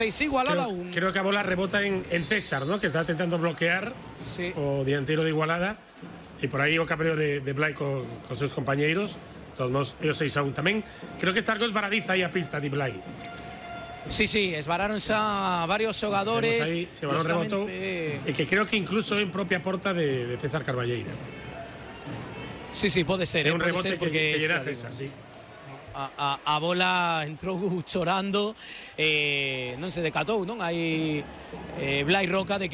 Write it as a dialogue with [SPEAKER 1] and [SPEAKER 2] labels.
[SPEAKER 1] Igualada aún.
[SPEAKER 2] Creo que a bola rebota en César, ¿no? Que está intentando bloquear,
[SPEAKER 1] sí.
[SPEAKER 2] O dianteiro de Igualada, e por aí o cabreo de Blai con seus compañeiros. Todos nós, e o 6-1 tamén. Creo que está algo esbaradiza aí a pista de Blai.
[SPEAKER 1] Sí, esvararon xa varios xogadores.
[SPEAKER 2] Aí, se balón rebotou, e que creo que incluso en propia porta de César Carballeira.
[SPEAKER 1] Sí, pode ser.
[SPEAKER 2] É un rebote que era César, sí.
[SPEAKER 1] A bola entrou chorando, non se decatou, non? Hai Blai Roca de que